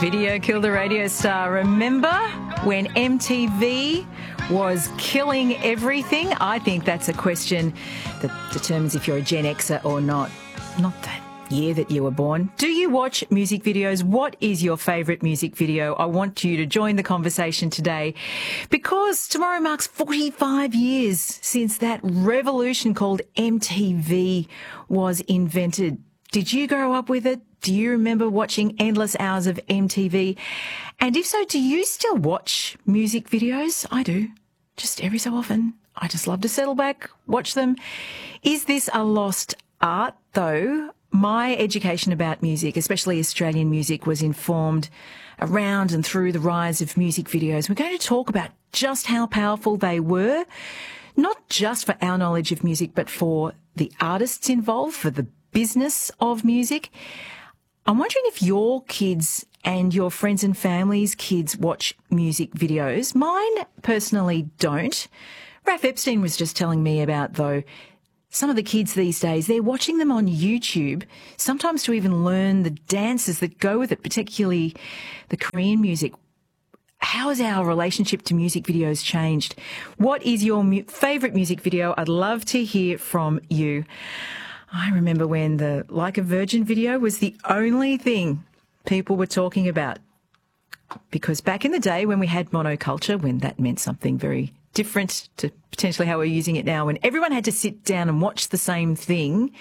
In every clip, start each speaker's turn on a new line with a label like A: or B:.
A: Video killed a radio star. Remember when MTV was killing everything? I think that's a question that determines if you're a Gen Xer or not. Not that year that you were born. Do you watch music videos? What is your favourite music video? I want you to join the conversation today because tomorrow marks 45 years since that revolution called MTV was invented. Did you grow up with it? Do you remember watching endless hours of MTV? And if so, do you still watch music videos? I do. Just every so often. I just love to settle back, watch them. Is this a lost art, though? My education about music, especially Australian music, was informed around and through the rise of music videos. We're going to talk about just how powerful they were, not just for our knowledge of music, but for the artists involved, for the business of music. I'm wondering if your kids and your friends and family's kids watch music videos. Mine personally don't. Raph Epstein was just telling me about, though, some of the kids these days, they're watching them on YouTube, sometimes to even learn the dances that go with it, particularly the Korean music. How has our relationship to music videos changed? What is your favourite music video? I'd love to hear from you. I remember when the Like a Virgin video was the only thing people were talking about. Because back in the day when we had monoculture, when that meant something very different to potentially how we're using it now, when everyone had to sit down and watch the same thing,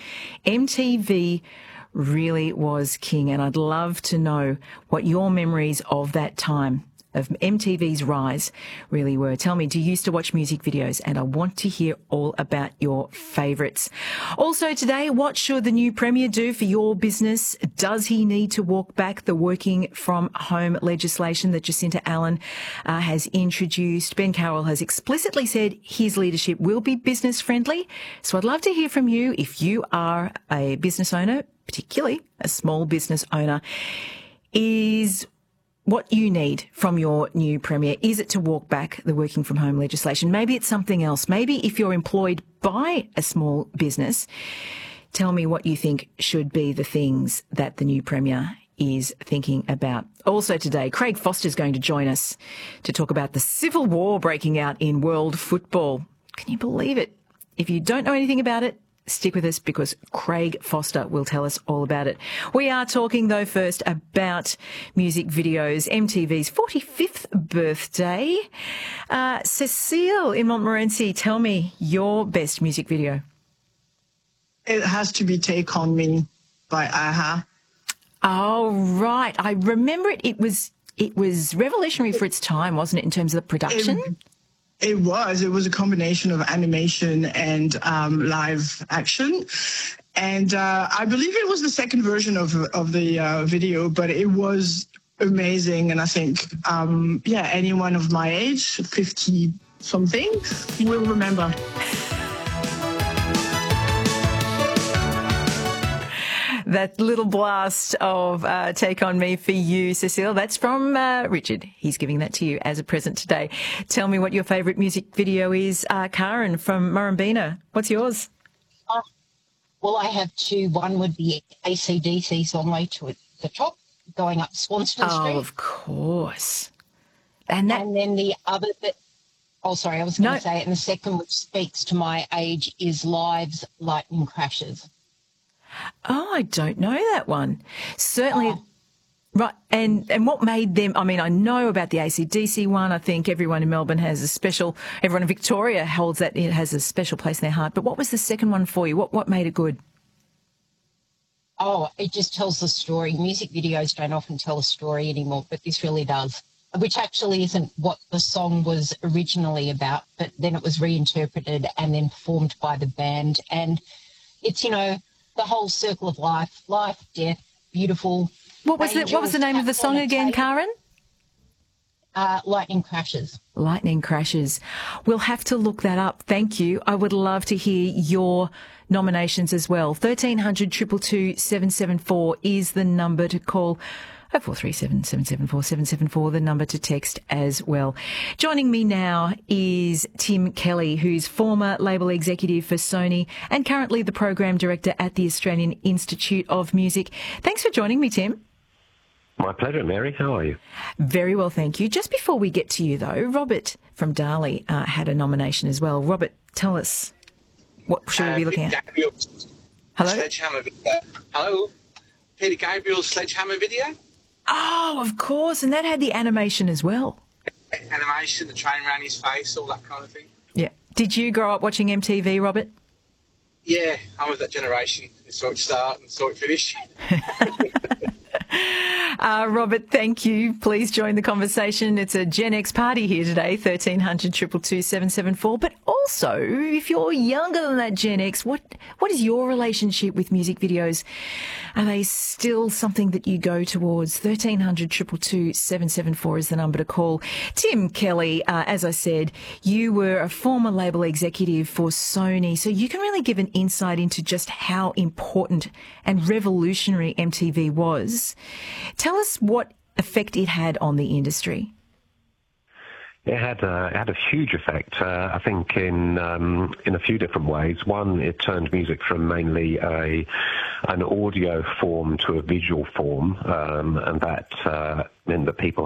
A: MTV really was king. And I'd love to know what your memories of that time, of MTV's rise, really were. Tell me, do you used to watch music videos? And I want to hear all about your favourites. Also today, what should the new Premier do for your business? Does he need to walk back the working from home legislation that Jacinta Allen has introduced? Ben Carroll has explicitly said his leadership will be business friendly. So I'd love to hear from you if you are a business owner, particularly a small business owner. Is what you need from your new Premier? Is it to walk back the working from home legislation? Maybe it's something else. Maybe if you're employed by a small business, tell me what you think should be the things that the new Premier is thinking about. Also today, Craig Foster's going to join us to talk about the civil war breaking out in world football. Can you believe it? If you don't know anything about it, stick with us because Craig Foster will tell us all about it. We are talking, though, first about music videos, MTV's 45th birthday. Cecile in Montmorency, tell me your best music video.
B: It has to be Take On Me by a-ha.
A: Oh, right. I remember it. It was revolutionary for its time, wasn't it, in terms of the production?
B: It was a combination of animation and live action. And I believe it was the second version of the video, but it was amazing. And I think, anyone of my age, 50-something, will remember.
A: That little blast of Take On Me for you, Cecile. That's from Richard. He's giving that to you as a present today. Tell me what your favourite music video is. Karen from Murrumbeena, what's yours?
C: Well, I have two. One would be AC/DC's On Way to the Top, going up Swanston Street.
A: Oh, of course.
C: And then the other that... Oh, sorry, I was going to say it. And the second, which speaks to my age, is Live's Lightning Crashes.
A: Oh, I don't know that one. Certainly. Oh. Right. And what made them, I mean, I know about the AC/DC one. I think everyone in Melbourne has everyone in Victoria holds that, it has a special place in their heart. But what was the second one for you? What made it good?
C: Oh, it just tells the story. Music videos don't often tell a story anymore, but this really does, which actually isn't what the song was originally about, but then it was reinterpreted and then performed by the band. And it's, the whole circle of life, death, beautiful.
A: What was the name of the song again, Karen?
C: Lightning Crashes.
A: Lightning Crashes. We'll have to look that up. Thank you. I would love to hear your nominations as well. 1300 222 774 is the number to call. 0437 774 774, the number to text as well. Joining me now is Tim Kelly, who's former label executive for Sony and currently the program director at the Australian Institute of Music. Thanks for joining me, Tim.
D: My pleasure, Mary. How are you?
A: Very well, thank you. Just before we get to you, though, Robert from Darley had a nomination as well. Robert, tell us, what should we be looking at?
E: Gabriel's
A: Hello?
E: Sledgehammer video. Hello? Peter Gabriel's Sledgehammer video.
A: Oh, of course, and that had the animation as well.
E: Animation, the train around his face, all that kind of thing.
A: Yeah. Did you grow up watching MTV, Robert?
E: Yeah, I'm of that generation who saw it start and saw it finish.
A: Robert, thank you. Please join the conversation. It's a Gen X party here today, 1300 222 774. But also, if you're younger than that Gen X, what is your relationship with music videos? Are they still something that you go towards? 1300 222 774 is the number to call. Tim Kelly, as I said, you were a former label executive for Sony, so you can really give an insight into just how important and revolutionary MTV was. Tell us what effect it had on the industry.
D: It had a huge effect, I think, in a few different ways. One, it turned music from mainly an audio form to a visual form, and that meant that people